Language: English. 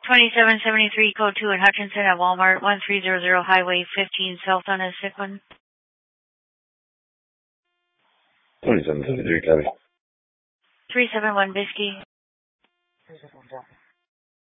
2773 code 2 at Hutchinson at Walmart, 1300 Highway 15 South on a sick one. 2773 copy. 371 Bisky.